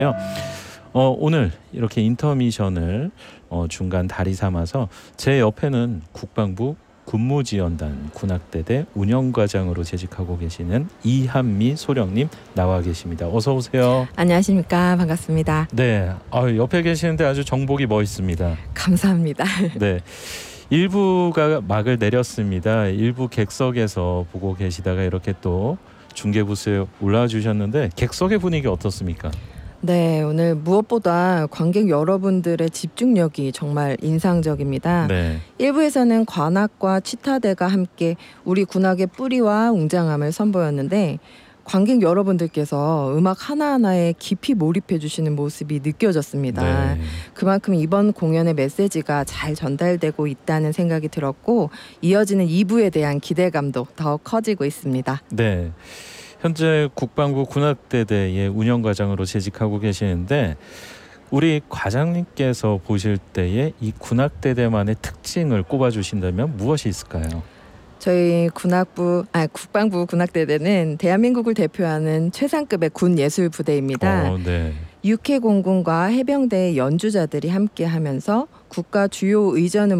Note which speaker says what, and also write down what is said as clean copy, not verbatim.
Speaker 1: 오늘 이렇게 인터미션을 중간 다리 삼아서 제 옆에는 국방부 군무지원단 군악대대 운영과장으로 재직하고 계시는 이한미 소령님 나와 계십니다. 어서 오세요.
Speaker 2: 안녕하십니까. 반갑습니다.
Speaker 1: 네, 옆에 계시는데 아주 정복이 멋있습니다.
Speaker 2: 감사합니다.
Speaker 1: 네, 일부가 막을 내렸습니다. 일부 객석에서 보고 계시다가 이렇게 또 중계부스에 올라와 주셨는데 객석의 분위기 어떻습니까?
Speaker 2: 네, 오늘 무엇보다 관객 여러분들의 집중력이 정말 인상적입니다.
Speaker 1: 네,
Speaker 2: 일부에서는 관악과 치타대가 함께 우리 군악의 뿌리와 웅장함을 선보였는데 관객 여러분들께서 음악 하나하나에 깊이 몰입해 주시는 모습이 느껴졌습니다.
Speaker 1: 네.
Speaker 2: 그만큼 이번 공연의 메시지가 잘 전달되고 있다는 생각이 들었고 이어지는 2부에 대한 기대감도 더 커지고 있습니다.
Speaker 1: 네. 현재 국방부 군악대대의 운영과장으로 재직하고 계시는데 우리 과장님께서 보실 때에 이 군악대대만의 특징을 꼽아주신다면 무엇이 있을까요?
Speaker 2: 저희 국방부 군악대대는 대한민국을 대표하는 최상급의 군 예술 부대입니다.
Speaker 1: 네.
Speaker 2: 육해공군과 해병대의 연주자들이 함께하면서 국가 주요 의전을